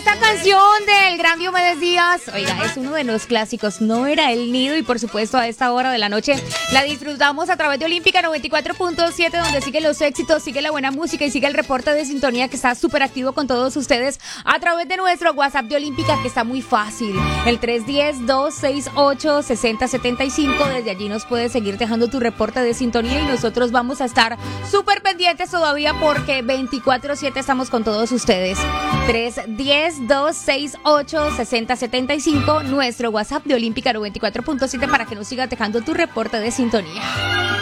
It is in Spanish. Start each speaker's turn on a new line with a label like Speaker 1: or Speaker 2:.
Speaker 1: esta canción del gran Diomedes Díaz, oiga, es uno de los clásicos, No era el nido, y por supuesto a esta hora de la noche la disfrutamos a través de Olímpica 94.7, donde sigue los éxitos, sigue la buena música y sigue el reporte de sintonía que está súper activo con todos ustedes a través de nuestro WhatsApp de Olímpica, que está muy fácil, el 310-268-6075. Desde allí nos puedes seguir dejando tu reporte de sintonía y nosotros vamos a estar súper pendientes todavía porque 24/7 estamos con todos ustedes. 310-268-6075, nuestro WhatsApp de Olímpica 94.7 para que nos sigas dejando tu reporte de sintonía.